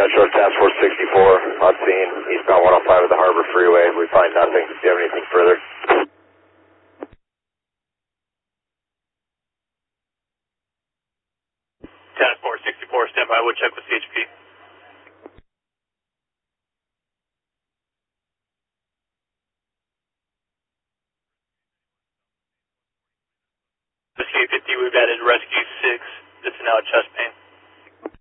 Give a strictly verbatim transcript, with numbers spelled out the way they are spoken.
Metro Task Force sixty-four on scene, eastbound one oh five of the Harbor Freeway. We find nothing. Do you have anything further? Task Force sixty-four, stand by. We'll check with C H P. The C A fifty, we've added Rescue six. It's now chest pain.